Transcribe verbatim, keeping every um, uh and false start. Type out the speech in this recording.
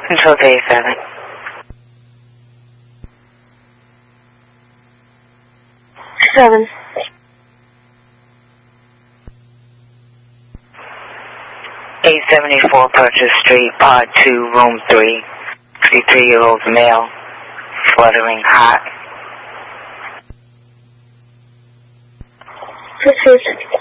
Control to A seven. Seven. eight seventy-four Purchase Street, Part two, Room three. sixty-three-year-old male, fluttering hot. Proceed.